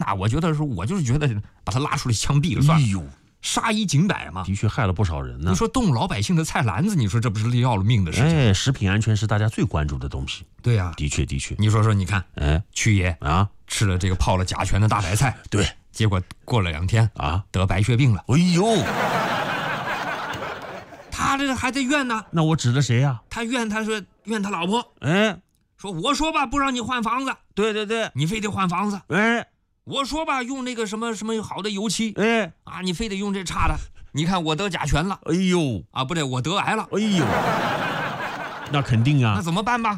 啊，我就是觉得把他拉出来枪毙了算了。 哎呦， 杀一儆百嘛， 的确害了不少人呢。 你说动老百姓的菜篮子，你说这不是要了命的事情？ 哎，食品安全是大家最关注的东西。 对呀， 的确。 你说，你看， 哎， 曲爷啊， 吃了这个泡了甲醛的大白菜， 对， 结果过了2天啊， 得白血病了。 哎呦， 他这还在怨呢。 那我指的谁呀？ 他怨他老婆， 哎， 说我说吧，不让你换房子， 对， 你非得换房子。 哎， 我说吧，用那个什么好的油漆， 哎， 啊，你非得用这差的。你看我得甲醛了， 哎呦， 啊，不对，我得癌了， 哎呦，那肯定啊。 那怎么办吧？